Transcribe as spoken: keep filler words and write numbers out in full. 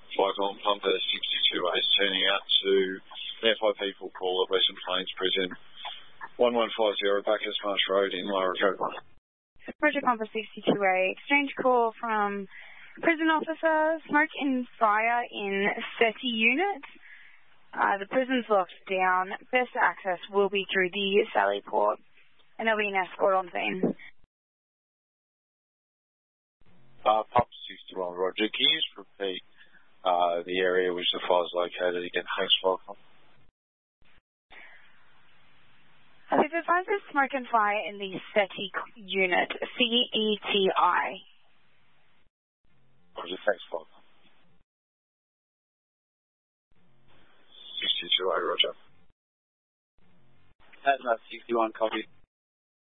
Flycom Pumper sixty-two A is turning out to the F I P call at Western Plains Prison, one one five zero Bacchus Marsh Road in Larrico. Project Pumper sixty-two A, exchange call from prison officer, smoke and fire in thirty units. Uh, the prison's locked down. Best access will be through the Sally Port, and there'll be an escort on scene. Uh, Pumper sixty-one, Roger. Can you just repeat uh, the area which the fire is located again? Thanks, Flycom. Uh, We've advised of smoke and fire in the SETI unit, C E T I. Roger, thanks, Flycom. sixty-two A, Roger. Hazmat sixty-one, copy.